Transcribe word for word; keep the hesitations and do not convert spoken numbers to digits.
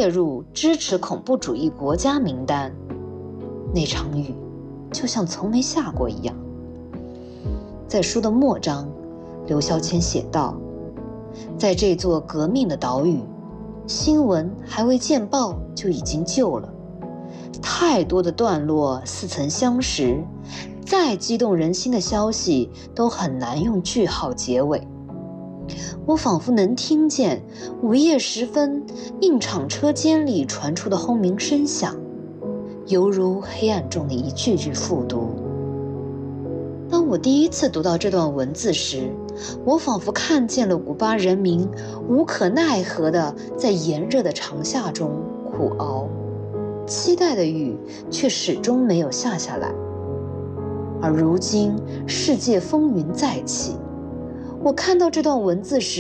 列入支持恐怖主义国家名单。那场雨就像从没下过一样。在书的末章，刘晓谦写道：在这座革命的岛屿，新闻还未见报就已经旧了，太多的段落似曾相识，再激动人心的消息都很难用句号结尾。我仿佛能听见午夜时分印厂车间里传出的轰鸣声响，犹如黑暗中的一句句复读。当我第一次读到这段文字时，我仿佛看见了古巴人民无可奈何地在炎热的长夏中苦熬，期待的雨却始终没有下下来。而如今世界风云再起，我看到这段文字时